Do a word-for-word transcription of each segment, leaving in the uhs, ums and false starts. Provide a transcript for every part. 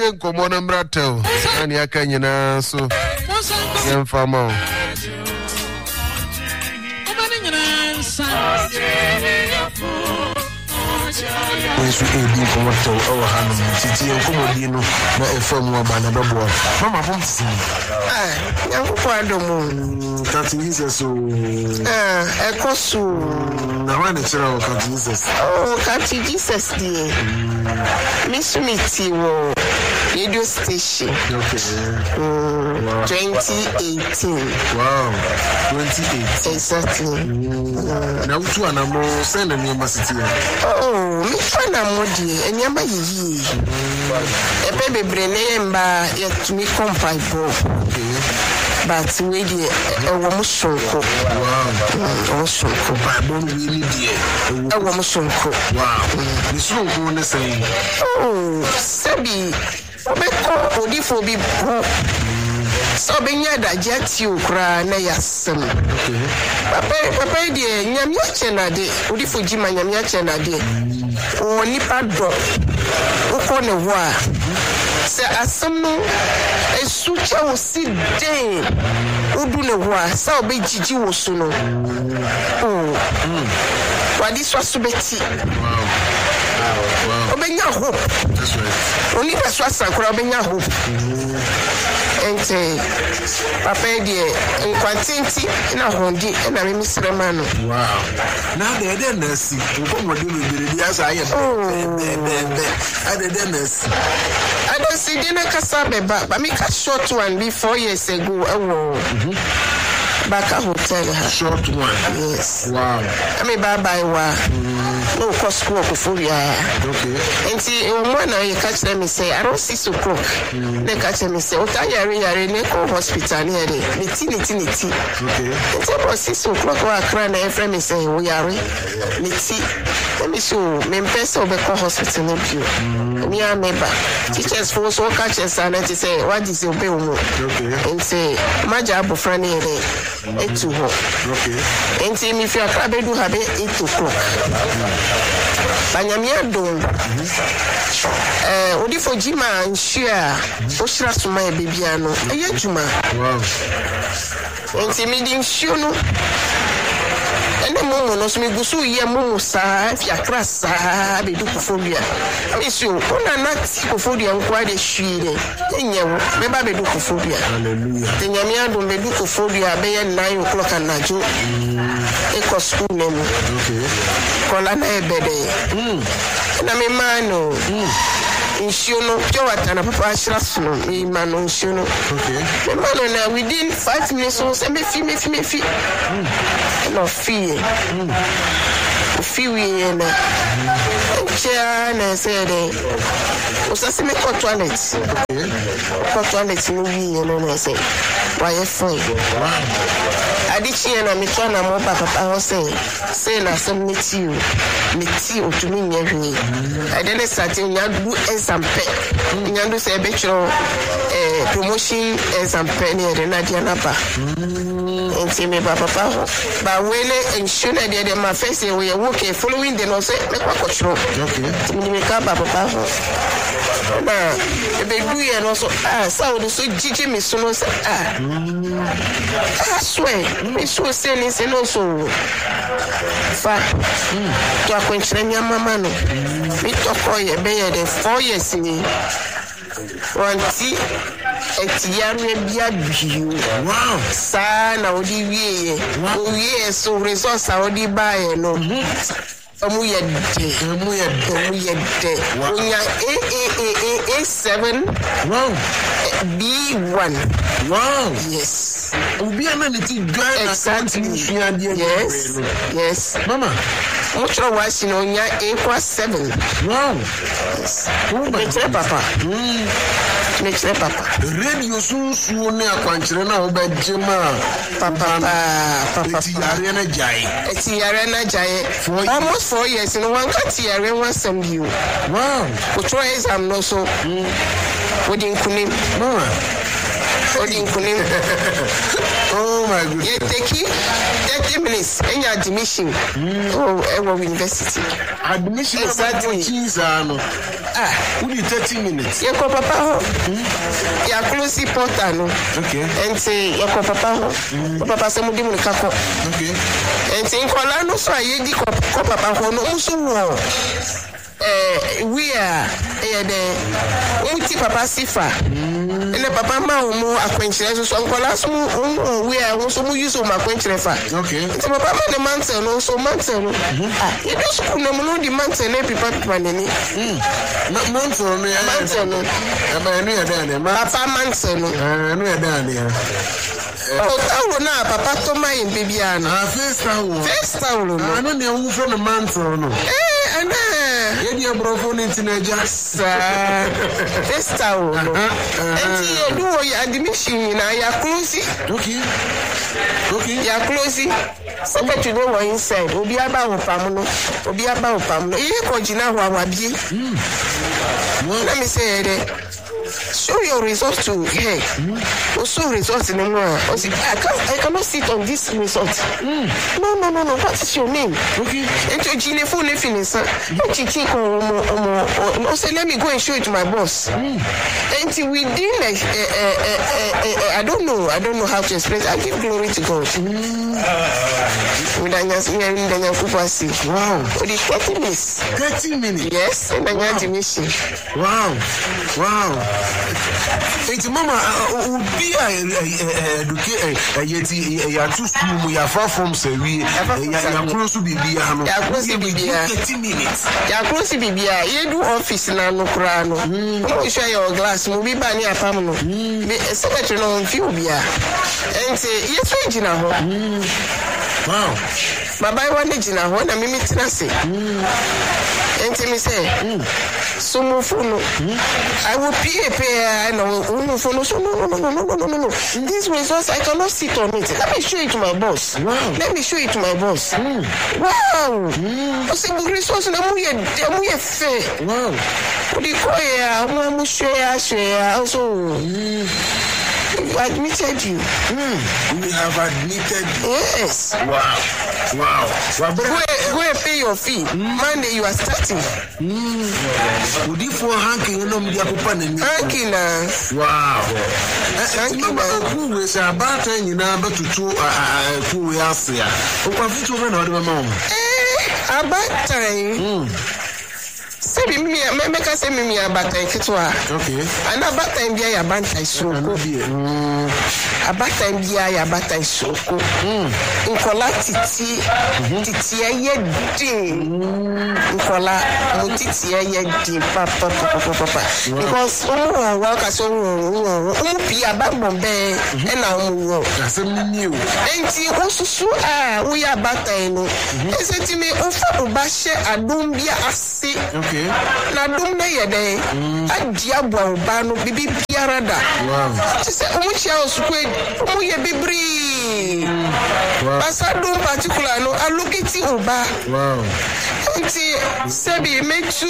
Komo na mbratel. Ani aka nyina so. Yem fama. Obani nyina sa. Yesu ebi komo to o hanu titi komo di no na efam wa ba na bebo. Mama bom tisi. Ah, yanko kwado mu. Kati Jesus so. Ah, ekosu. Na wa ne chira o kati Jesus. Oh, kati Jesus die. Misu miti wo radio station. Okay. Mm, Wow. twenty eighteen. Wow. twenty eighteen. Exactly. Mm. Na utu anamo send na nioma city. Oh, mi fana modi enyama yiyi. Ebe bebre ne mba yetumi kompai bo. But we di ewo mu sonko. Wow. Ewo sonko. Ba bon we ni die. Ewo mu sonko. Wow. Ni sonko ne say. Oh, sabi obeko odifo bi bo. So benya da jati okra na yasem. Okay. Papa papa di nyam ya chenade odifo jima nyam ya chenade. O nipa do. Uko ne ho a. Se asem no esu cha wo si den. Odu ne ho a sa obejiji wo so no. Oh. Wadi so so beti. Wow. Wow. Obenya hope. That's right. Oni da so asakura obenya hope. Ente papa die nkwantinti na hondi na me misrema no. Wow. Na de de nasi. Ko mo de be be asa aye. Be be be. Ade de nasi. I don't see dinner kasa beba, but me ka short one be four years ago. Oh, back at hotel. Short one. Yes. Wow. I mean bye bye wa. No cost school for you. Okay. And see, one you catch them and say, I don't see so cook. They catch them and say, oh, yare yare ne ko hospital near the niti niti niti. Okay. And say, about six o'clock or a crown and friend and say, we are niti. Let me show me person be ko hospital no you. Me a member. Teachers for so catch us and they say, what is your bill? Okay. And say, my job of friend here. Eight to home. Okay. And see me if you are crabby do have it eight o'clock. Banyamia don. Eh, odi for jima nshia. Oshira suma e bibiano. Eye juma. Wow. Enti mi di nshio no. Ene momo no so mi gusu ye momo sa fi akra sa be du kofobia. Amisu, ona na ti kofobia nkwa de hwire. Enye wo, me ba be du kofobia. Hallelujah. Tenyamia don be du kofobia be ye nine o'clock anajo. Eko school nemu. Okay. Kola na ebede. Mm. Na me mano. Mm. Inshono, jo watana papa ashrasu no, me mano inshono. Okay. Me mano na within five minutes so say me fi me fi me fi. Mm. No fi. Mm. Fi we na. Chia na say dey. O say me go toilet. Okay. Go toilet no we na na say. Why you fine? Wow. Adichie na mitwa na mo papa ho say say na some meet you meet you to me nyehwe I didn't start nya du example nya do say be chiro eh promotion example ne de na dia na ba enti me papa ho ba wele ensure de de ma face we work following the no say me kwa ko chiro okay me me ka papa ho na e be du ye no so ah sa o so jiji me so no say ah I swear me so say ni say no so fa to akwenchire nya mama no me to ko ye be ye de four years ni wanti etiare bia biu wow sa na odi wie o wie so resource a odi buy no Omu yede, omu yede, omu yede. Onya A A A A A seven. Wow. B one. Wow. Yes. Obi ana niti guy exactly. Yes. Yes. Mama. Mucho wasi no onya A kwa seven. Wow. Yes. Oh my God. Papa. Hmm. Next papa. Radio so so ne akwankyere na obejema. Papa. Papa. Eti yare na jai. Eti yare na jai. Almost four years in one cat yare one some you. Wow. Ko try exam no so. Mm. Wodi nkuni. Mama. Odi nkunim. Oh my goodness. You take thirty minutes and your admission. Oh, Ewo University. Admission Exactly. Cheese ano. Ah, only thirty minutes. you ko papa ho. Ya close portal no. Okay. And say you ko papa ho. Papa say mu di mu ka ko. Okay. And say nkola no so aye di ko papa ho no so wo. Eh, we are eh the unti papa sifa. And the papa ma mo akwenchire so nkola so we are so mu use mo akwenchire fa. Okay. So papa ma the mantle no so mantle no. Ah, you do school no no the mantle na pipa pipa nani. Mm. Mantle no ya. Mantle no. Aba no ya dan ma. Papa mantle no. Eh no ya dan ya. Oh, tawlo na papa to my baby ana. Ah, first tawlo. First tawlo no. Ano ne wu from the mantle no. Eh, ana. Ye dia brofo ni tinaja. Sa. First tawlo no. Enti you do your admission na ya close. Okay. Okay. Ya close. Secretary no one inside. Obi aba ho pam no. Obi aba ho pam no. E ko jina ho awabie. Mm. Let me say it. Show your results to hey. Mm. Also results in the morning. I can't I cannot sit on this result. Mm. No no no no. What is your name? Okay. And your gene phone finish. Also let me go and show it to my boss. Mm. Until we deal like uh, uh, uh, uh, uh, I don't know. I don't know how to explain. I give glory to God. Mm. Wow. Only thirty minutes. thirty minutes. Yes. And I got mission. Wow. Wow. It's mama obi a educate yeti ya to school mu ya far from say we ya close bibia no. Ya close bibia. thirty minutes. Ya close bibia. You do office na no kra no. Mo show your glass mo bi ba ni apam no. Be secretary no fi obia. Enti yes we gina ho. Wow. Baba I want gina ho na mimi tina se. Enti mi say. So mo phone. I will pay pay no phone so no no no no no no no. These results I cannot sit on it. Let me show it to my boss. Wow. Let me show it to my boss. Mm. Wow. Mm. So the results na mo ye mo ye fair. Wow. The koya mo mo share share also. Mm. Admitted you. Mm. We have admitted you. Yes. Wow. Wow. Wow. Go, go and pay your fee. Mm. Monday you are starting. Mm. Would you for hanking you know me papa na ni. Hanking na. Wow. Hanking na. Who we say about you na betutu ku we ase ya. Okwa fitu we na ode mama. Eh, about time. Mm. Say me me make say me me about time kitwa. Okay. And about time bia ya bantai soko. Mm. About time bia ya bantai soko. Mm. Nkola titi titi aye din. Nkola mo titi aye din papa papa papa. Because omo wa ka so omo bia ba bombe e na omo. Asem ni o. Enti osusu ah wo ya bantai no. Eseti me ofa oba hye adom bia ase. Okay. Na dum na ye dey adia bwa ba no bibi biara da. Wow. Say omo chia osuku omo ye bibri. Wow. Basa dum particular no allocate oba. Wow. Nti sebi metu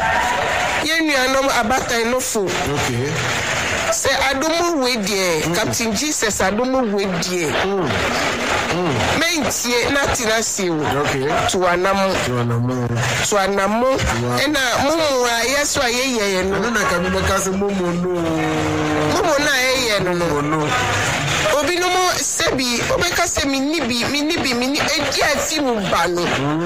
ye nuanom abata no fo. Okay. Say adomu we die Captain Jesus adomu we die. Mm. Mm. Mentie natina siu. Okay. To anamo. To anamo. To anamo. Ena mumu yeso ayeye no. Na ka bi beka se mumu no. Mumu na ayeye no no. No. Obi no mo sebi obeka se mini bi mini bi mini edi afi mu ba no.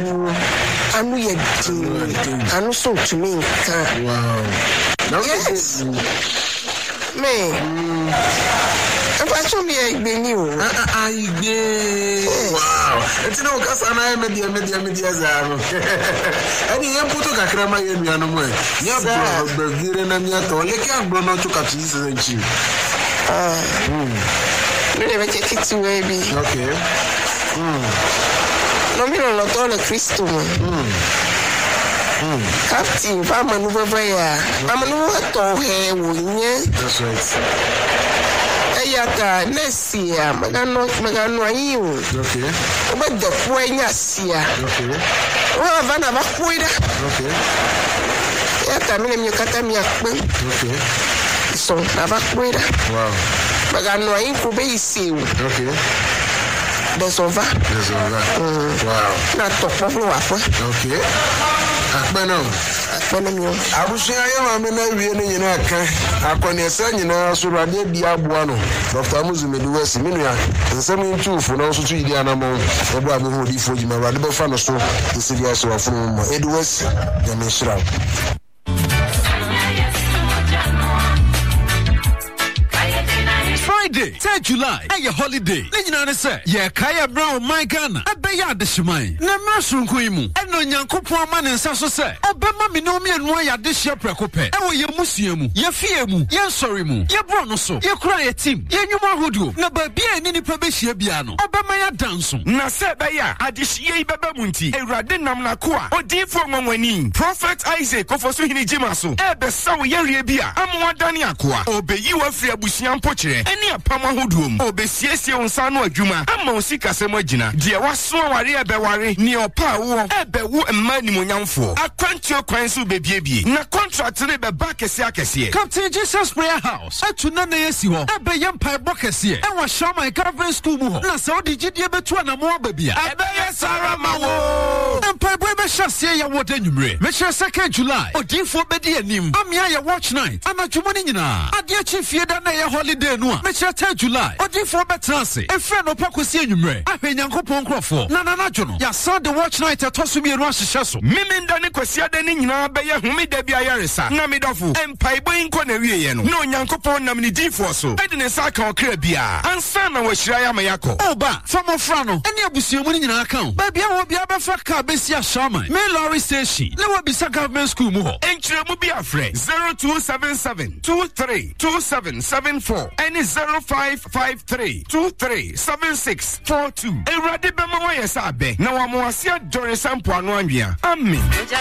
Anu ye di. Anu so to me kan. Wow. Now yes. Me. If I show me a menu, I get wow. It's no cause I media media media zaro. And you put a crama in your way. Yeah, but you're in a miato. You can't burn out to catch this and cheap. Ah, no, never take it to baby. Okay. No, me no not all a Christo. Captain, Papa Nubaya. I'm not to her, wouldn't. That's right. Ayaka, Nessia, Magano, Magano, you. Okay. But the Puenya Sia. Okay. Oh, Vanna Bakuida. Okay. Yaka, Minim Yukatamia. Okay. So, Nabakuida. Wow. But I know I ain't could be see. Okay. There's over. There's over. Mm. Wow. Not talk of waffle. Okay. Akpeno. Akpeno. Abushi ayama me na wie ne nyina aka. Akwane esa nyina so rade bia boa no. Doctor Amuzu Meduwesi minua. Nsem ntufu na so tu idi anamo. Ebo ami ho di fo jima rade be fa no so. Tisiria so afunu mo. Eduwesi ya me shira. Friday, third July, a holiday. Legendary say, yeah, Kaya Brown, my Ghana, a bayard the Shimai. Namasum Kuimu, and no Yankupo man and Sasso say, Obama Minomi and Waya this year precope. Oh, ye Musiamu, ye Fiamu, ye Sorimu, ye Bronoso, ye cry a team, ye Numa Hudu, no baby and any Pabeshia Biano, Obama ya dance. Nasa Baya, Adishie Babamunti, a Radinam Nakua, or dear for Mamani, Prophet Isaac of Osuhini Jimaso, Ebe Sawi Yeria, Amwa Daniakua, Obe you are free Abusian Poche. Any a pama hudum, obesiesi on sano juma, a mosika semojina, dear was so wari a bewari, near power, a bewu and money monyanfo, a quantio quansu baby, na contract to the back as Yakasi, Captain Jesus Prayer House, a tunane yesiho, a bayam pie bokasi, and was show my government school, na so did you between a more baby, a bayas Sarah Mawo, and pie baby shall say ya what anyway, which is second July, or dear for Betty and him, Amia watch night, and a Jumanina, a dear chief year than a holiday no. Mecha third July. Odi for betrance. E friend no pakosi enwumre. Ahwe Nyankopon krofo. Na na najo no. Ya sa the watch night atoso mi enu ahyehyɛ so. Mimenda ne kwasi ade ne nyina bɛyɛ homeda bia yaresa. Na medofo. Empaibo inko na wiye no. No Nyankopon nam ne difo so. Ede ne sa kan okra bia. Ansa na wahira ya mayako. Oba, famo fra no. Ene abusuamu ne nyina kan. Ba bia wo bia bɛfa ka besi ahyaman. Me lorry station. Le wa bisa government school mu ho. Enkyere mu bia frɛ zero two seven seven two three two seven seven four. Any zero five five three two three seven six four two. Erade bema wa yesa abe na wa mo asia dore sampo anu anwia. Amen.